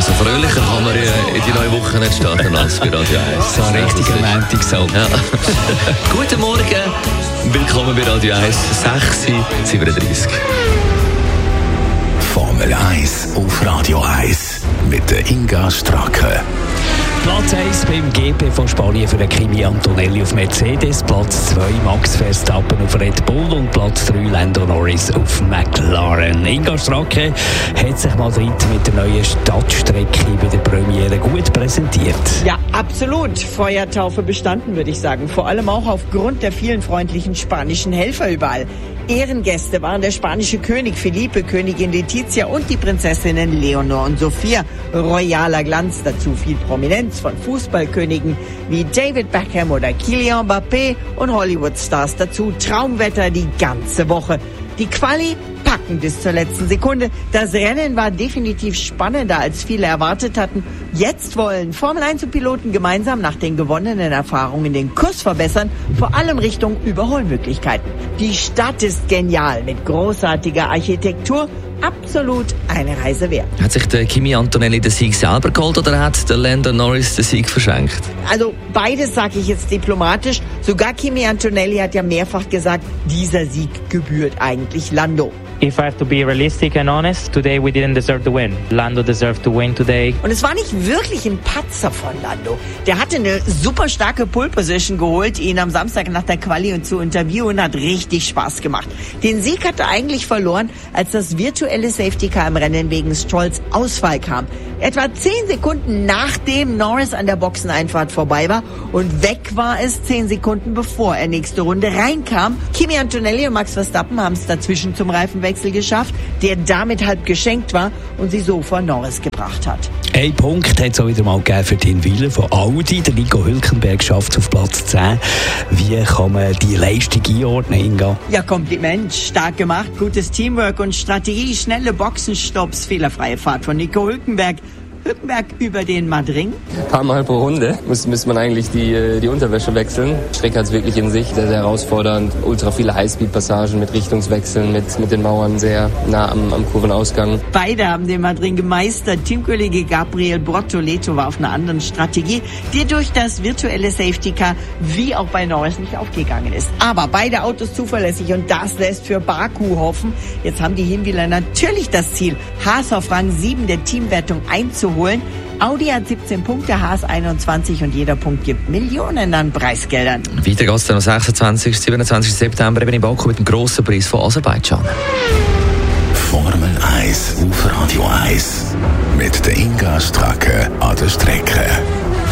Also fröhlicher kann man in die neue Woche nicht starten als bei Radio 1. So ein richtiger Montag. Ja. Guten Morgen, willkommen bei Radio 1, 6:37. Formel 1 auf Radio 1 mit der Inga Stracke. Platz 1 beim GP von Spanien für Kimi Antonelli auf Mercedes, Platz 2 Max Verstappen auf Red Bull und Platz 3 Lando Norris auf McLaren. Inga Stracke hat sich Madrid mit der neuen Stadtstrecke bei der Premiere gut präsentiert. Ja, absolut. Feuertaufe bestanden, würde ich sagen. Vor allem auch aufgrund der vielen freundlichen spanischen Helfer überall. Ehrengäste waren der spanische König Felipe, Königin Letizia und die Prinzessinnen Leonor und Sophia. Royaler Glanz, dazu viel Prominenz von Fußballkönigen wie David Beckham oder Kylian Mbappé und Hollywood-Stars dazu. Traumwetter die ganze Woche. Die Quali packen bis zur letzten Sekunde. Das Rennen war definitiv spannender, als viele erwartet hatten. Jetzt wollen Formel 1 und Piloten gemeinsam nach den gewonnenen Erfahrungen den Kurs verbessern, vor allem Richtung Überholmöglichkeiten. Die Stadt ist genial mit großartiger Architektur. Absolut eine Reise wert. Hat sich der Kimi Antonelli den Sieg selber geholt oder hat der Lando Norris den Sieg verschenkt? Also beides sage ich jetzt diplomatisch. Sogar Kimi Antonelli hat ja mehrfach gesagt, dieser Sieg gebührt eigentlich Lando. If I have to be realistic and honest, today we didn't deserve the win. Lando deserved to win today. Und es war nicht wirklich ein Patzer von Lando. Der hatte eine super starke Pole Position geholt, ihn am Samstag nach der Quali und zu interviewen, hat richtig Spaß gemacht. Den Sieg hat er eigentlich verloren, als das virtuelle Safety Car im Rennen wegen Strolls Ausfall kam. Etwa 10 Sekunden nachdem Norris an der Boxeneinfahrt vorbei war und weg war es 10 Sekunden bevor er nächste Runde reinkam. Kimi Antonelli und Max Verstappen haben es dazwischen zum Reifenwechsel geschafft, der damit halb geschenkt war und sie so vor Norris gebracht hat. Ein Punkt hat es auch wieder mal gegeben für den Wille von Audi. Der Nico Hülkenberg schafft es auf Platz 10. Wie kann man die Leistung einordnen, Inga? Ja, Kompliment. Stark gemacht, gutes Teamwork und Strategie, schnelle Boxenstopps, fehlerfreie Fahrt von Nico Hülkenberg. Hülkenberg über den Madring. Ein paar Mal pro Runde muss man eigentlich die Unterwäsche wechseln. Die Strecke hat es wirklich in sich, sehr, sehr herausfordernd. Ultra viele Highspeed-Passagen mit Richtungswechseln, mit den Mauern sehr nah am Kurvenausgang. Beide haben den Madring gemeistert. Teamkollege Gabriel Bortoleto war auf einer anderen Strategie, die durch das virtuelle Safety Car wie auch bei Norris nicht aufgegangen ist. Aber beide Autos zuverlässig und das lässt für Baku hoffen. Jetzt haben die Hinwieler natürlich das Ziel, Haas auf Rang 7 der Teamwertung einzuholen. Audi hat 17 Punkte, Haas 21 und jeder Punkt gibt Millionen an Preisgeldern. Weiter geht es dann am 26. 27. September eben in Baku mit dem grossen Preis von Aserbaidschan. Formel 1 auf Radio 1 mit der Inga Stracke an der Strecke.